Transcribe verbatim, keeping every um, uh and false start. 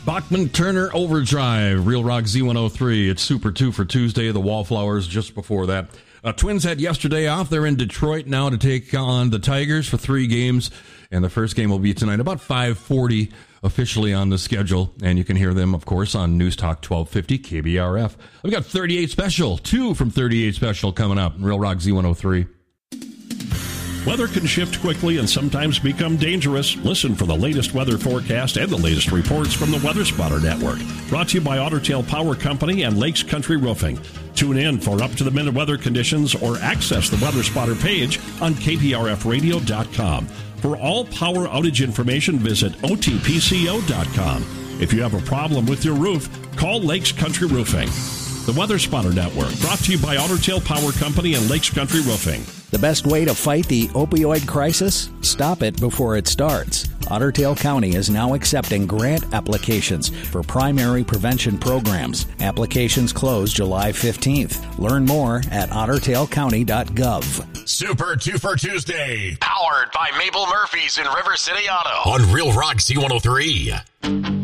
Bachman Turner Overdrive, Real Rock Z one oh three. It's Super two for Tuesday, the Wallflowers just before that. Uh, Twins had yesterday off. They're in Detroit now to take on the Tigers for three games. And the first game will be tonight, about five forty officially on the schedule. And you can hear them, of course, on News Talk twelve fifty K B R F. We've got thirty-eight Special, two from thirty-eight Special coming up. Real Rock Z one oh three. Weather can shift quickly and sometimes become dangerous. Listen for the latest weather forecast and the latest reports from the Weather Spotter Network. Brought to you by Otter Tail Power Company and Lakes Country Roofing. Tune in for up-to-the-minute weather conditions or access the Weather Spotter page on K P R F radio dot com. For all power outage information, visit O T P C O dot com. If you have a problem with your roof, call Lakes Country Roofing. The Weather Spotter Network, brought to you by Otter Tail Power Company and Lakes Country Roofing. The best way to fight the opioid crisis? Stop it before it starts. Otter Tail County is now accepting grant applications for primary prevention programs. Applications close July fifteenth. Learn more at otter tail county dot gov. Super two for Tuesday, powered by Mabel Murphy's in River City Auto on Real Rock Z one oh three.